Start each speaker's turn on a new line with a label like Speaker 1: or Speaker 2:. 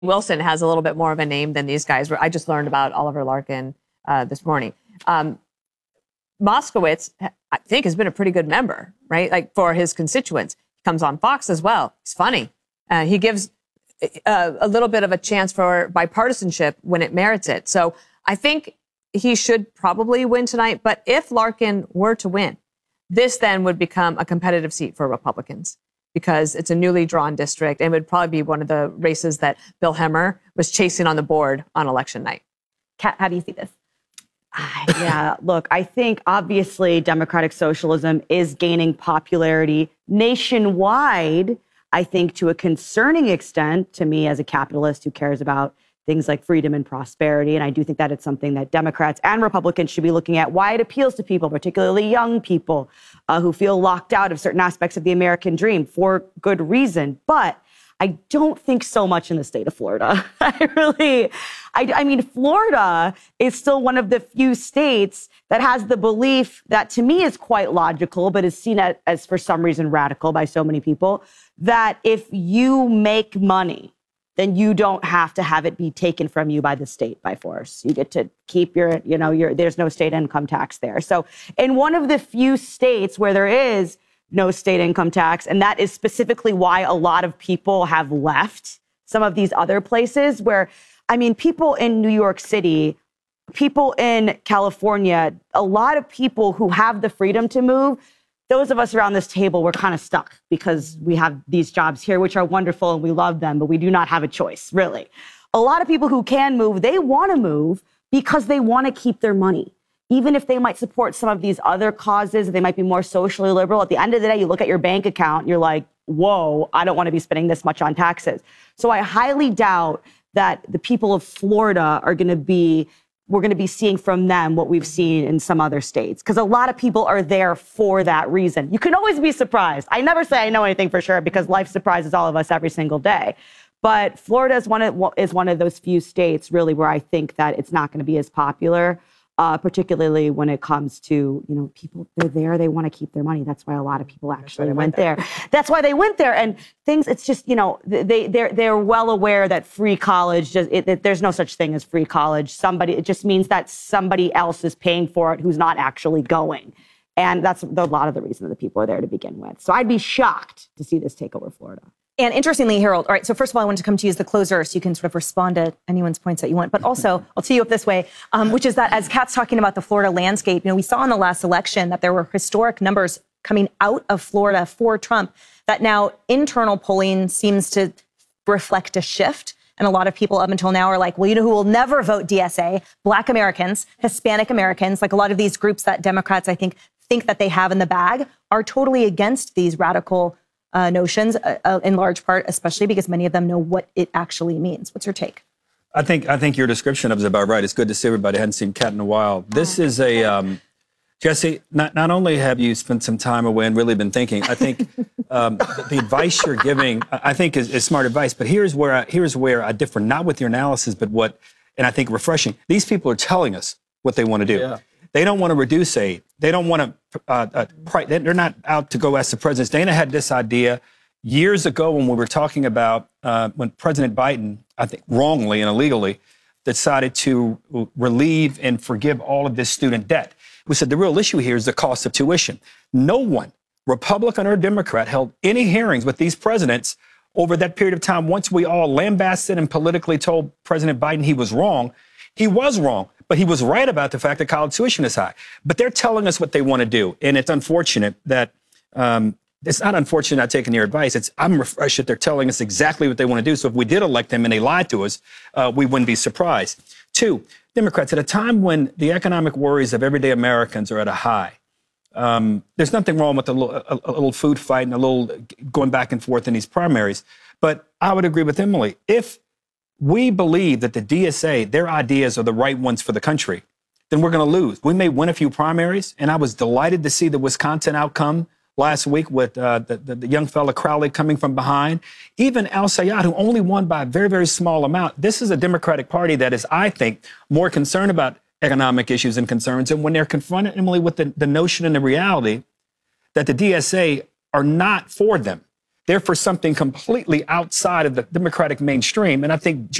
Speaker 1: Wilson has a little bit more of a name than these guys. I just learned about Oliver Larkin this morning. Moskowitz, I think, has been a pretty good member, right? Like for his constituents. He comes on Fox as well. He's funny. He gives a little bit of a chance for bipartisanship when it merits it. So I think he should probably win tonight. But if Larkin were to win, this then would become a competitive seat for Republicans because it's a newly drawn district and would probably be one of the races that Bill Hemmer was chasing on the board on election night.
Speaker 2: Kat, how do you see this?
Speaker 3: Yeah, look, I think obviously democratic socialism is gaining popularity nationwide. I think to a concerning extent to me as a capitalist who cares about things like freedom and prosperity. And I do think that it's something that Democrats and Republicans should be looking at, why it appeals to people, particularly young people who feel locked out of certain aspects of the American dream for good reason. But I don't think so much in the state of Florida. I mean, Florida is still one of the few states that has the belief that to me is quite logical, but is seen as for some reason radical by so many people, that if you make money, then you don't have to have it be taken from you by the state by force. You get to keep there's no state income tax there. So in one of the few states where there is no state income tax, and that is specifically why a lot of people have left some of these other places where, I mean, people in New York City, people in California, a lot of people who have the freedom to move, those of us around this table, we're kind of stuck because we have these jobs here, which are wonderful and we love them, but we do not have a choice, really. A lot of people who can move, they want to move because they want to keep their money. Even if they might support some of these other causes, they might be more socially liberal. At the end of the day, you look at your bank account, and you're like, whoa, I don't want to be spending this much on taxes. So I highly doubt that the people of Florida we're going to be seeing from them what we've seen in some other states, because a lot of people are there for that reason. You can always be surprised. I never say I know anything for sure because life surprises all of us every single day. But Florida is one of those few states really where I think that it's not going to be as popular, particularly when it comes to, people, they're there, they want to keep their money. That's why a lot of people actually went there. That's why they went there. And things, it's just, they're well aware that free college, there's no such thing as free college. It just means that somebody else is paying for it who's not actually going. And that's a lot of the reason that the people are there to begin with. So I'd be shocked to see this take over Florida.
Speaker 2: And interestingly, Harold, all right, so first of all, I wanted to come to you as the closer so you can sort of respond to anyone's points that you want. But also, I'll tee you up this way, which is that as Kat's talking about the Florida landscape, we saw in the last election that there were historic numbers coming out of Florida for Trump, that now internal polling seems to reflect a shift. And a lot of people up until now are like, well, who will never vote DSA? Black Americans, Hispanic Americans, like a lot of these groups that Democrats, I think that they have in the bag are totally against these radical notions, in large part, especially because many of them know what it actually means. What's your take?
Speaker 4: I think your description of it is about right. It's good to see everybody. I hadn't seen Kat in a while. This is Jesse, not only have you spent some time away and really been thinking, I think the advice you're giving, I think is smart advice, but here's where I differ, not with your analysis, but and I think refreshing. These people are telling us what they want to do. Yeah. They don't want to reduce aid. They don't want to, they're not out to go ask the president. Dana had this idea years ago when we were talking about when President Biden, I think wrongly and illegally, decided to relieve and forgive all of this student debt. We said the real issue here is the cost of tuition. No one, Republican or Democrat, held any hearings with these presidents over that period of time. Once we all lambasted and politically told President Biden he was wrong, but he was right about the fact that college tuition is high. But they're telling us what they want to do. And it's unfortunate that, it's not unfortunate not taking your advice. I'm refreshed that they're telling us exactly what they want to do. So if we did elect them and they lied to us, we wouldn't be surprised. Two, Democrats, at a time when the economic worries of everyday Americans are at a high, there's nothing wrong with a little food fight and a little going back and forth in these primaries. But I would agree with Emily. If we believe that the DSA, their ideas are the right ones for the country, then we're going to lose. We may win a few primaries, and I was delighted to see the Wisconsin outcome last week with the young fella Crowley coming from behind. Even Al Sayad, who only won by a very, very small amount. This is a Democratic Party that is, I think, more concerned about economic issues and concerns. And when they're confronted, Emily, with the notion and the reality that the DSA are not for them, They're for something completely outside of the Democratic mainstream. And I think